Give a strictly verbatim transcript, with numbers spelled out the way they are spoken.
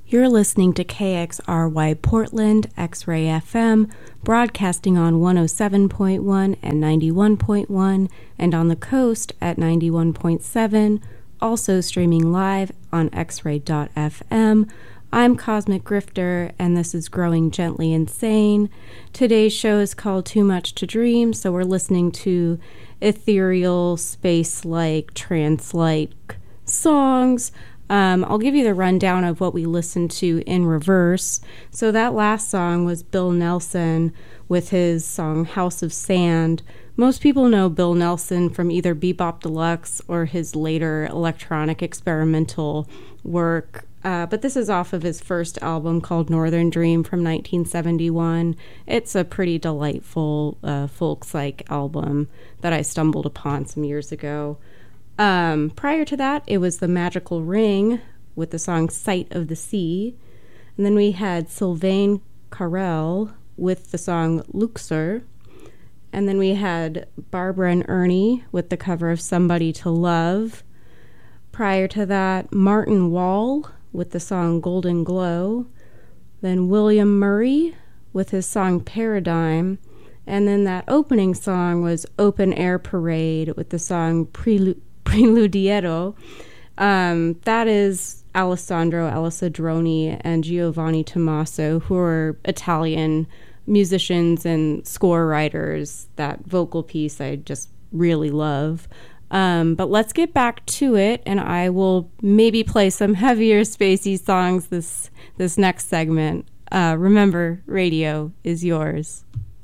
You're listening to K X R Y Portland, X-Ray F M, broadcasting on one oh seven point one and ninety-one point one, and on the coast at ninety-one point seven, also streaming live on x ray dot f m. I'm Cosmic Grifter, and this is Growing Gently Insane. Today's show is called Too Much to Dream, so we're listening to ethereal, space-like, trance-like songs. Um, I'll give you the rundown of what we listened to in reverse. So that last song was Bill Nelson with his song House of Sand. Most people know Bill Nelson from either Bebop Deluxe or his later electronic experimental work. Uh, but this is off of his first album called Northern Dream from nineteen seventy-one. It's a pretty delightful uh, folk-like album that I stumbled upon some years ago. Um, prior to that, it was The Magical Ring with the song Sight of the Sea. And then we had Sylvain Carrel with the song Luxor. And then we had Barbara and Ernie with the cover of Somebody to Love. Prior to that, Martin Wall with the song Golden Glow. Then William Murray with his song Paradigm. And then that opening song was Open Air Parade with the song Prelude. Preludiero. Um, that is Alessandro Alessandroni and Giovanni Tommaso, who are Italian musicians and score writers. That vocal piece I just really love. Um, but let's get back to it, and I will maybe play some heavier, spacey songs this this next segment. Uh, remember, radio is yours.